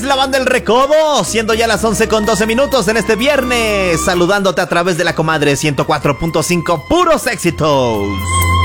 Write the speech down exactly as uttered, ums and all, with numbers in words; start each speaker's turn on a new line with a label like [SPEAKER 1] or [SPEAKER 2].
[SPEAKER 1] la banda El Recodo, siendo ya las once con doce minutos en este viernes, saludándote a través de la comadre ciento cuatro punto cinco, puros éxitos.